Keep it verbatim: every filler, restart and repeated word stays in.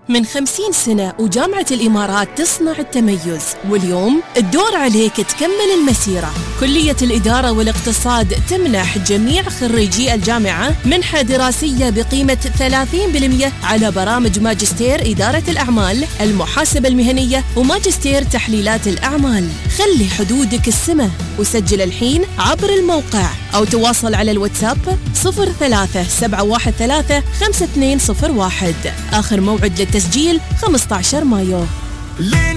من خمسين سنة وجامعة الإمارات تصنع التميز، واليوم الدور عليك تكمل المسيرة. كلية الإدارة والاقتصاد تمنح جميع خريجي الجامعة منحة دراسية بقيمة ثلاثين بالمئة على برامج ماجستير إدارة الأعمال، المحاسبة المهنية، وماجستير تحليلات الأعمال. خلي حدودك السماء وسجل الحين عبر الموقع أو تواصل على الواتساب صفر ثلاثة سبعة واحد ثلاثة خمسة اثنين صفر واحد. آخر موعد للتسجيل خمسة عشر مايو.